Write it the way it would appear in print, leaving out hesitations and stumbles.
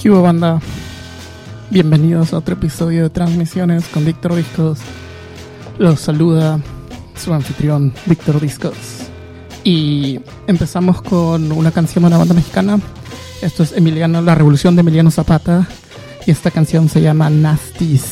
¿Qué hubo, banda? Bienvenidos a otro episodio de Transmisiones con Víctor Discos. Los saluda su anfitrión, Víctor Discos. Y empezamos con una canción de una banda mexicana. Esto es La Revolución de Emiliano Zapata. Y esta canción se llama Nasties.